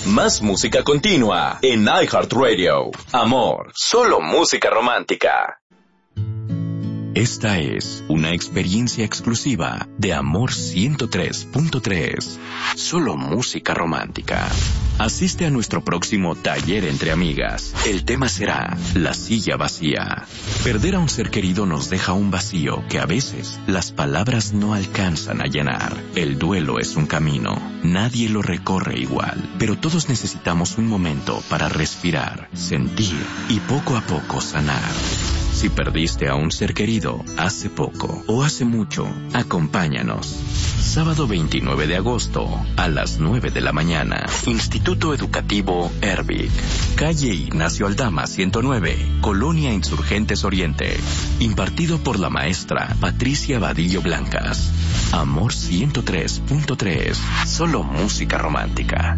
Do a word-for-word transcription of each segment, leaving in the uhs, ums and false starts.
Más música continua en iHeartRadio. Amor, solo música romántica. Esta es una experiencia exclusiva de Amor ciento tres punto tres. Solo música romántica. Asiste a nuestro próximo taller entre amigas. El tema será la silla vacía. Perder a un ser querido nos deja un vacío que a veces las palabras no alcanzan a llenar. El duelo es un camino. Nadie lo recorre igual, pero todos necesitamos un momento para respirar, sentir y poco a poco sanar. Si perdiste a un ser querido hace poco o hace mucho, acompáñanos. Sábado veintinueve de agosto a las nueve de la mañana. Instituto Educativo Ervic. Calle Ignacio Aldama ciento nueve, Colonia Insurgentes Oriente. Impartido por la maestra Patricia Vadillo Blancas. Amor ciento tres punto tres. Solo música romántica.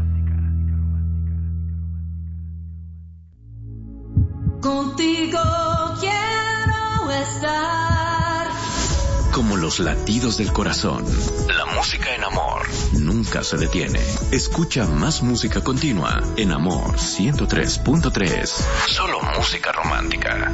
Contigo quiero estar. Como los latidos del corazón, la música en Amor nunca se detiene. Escucha más música continua en Amor ciento tres punto tres. Solo música romántica.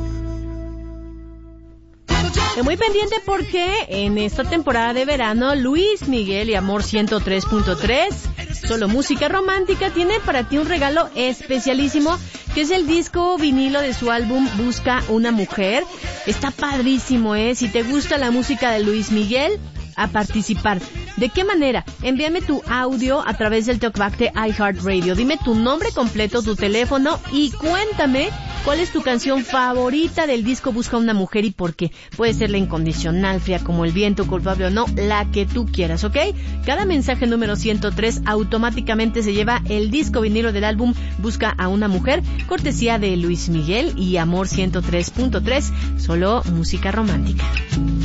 Muy pendiente porque en esta temporada de verano Luis Miguel y Amor ciento tres punto tres, solo música romántica, tiene para ti un regalo especialísimo, que es el disco vinilo de su álbum Busca una Mujer. Está padrísimo, ¿eh? Si te gusta la música de Luis Miguel, a participar. ¿De qué manera? Envíame tu audio a través del talkback de iHeartRadio. Dime tu nombre completo, tu teléfono y cuéntame cuál es tu canción favorita del disco Busca una Mujer y por qué. Puede ser La Incondicional, Fría como el Viento, Culpable o No, la que tú quieras, ¿ok? Cada mensaje número ciento tres automáticamente se lleva el disco vinilo del álbum Busca a una Mujer, cortesía de Luis Miguel y Amor ciento tres punto tres, solo música romántica.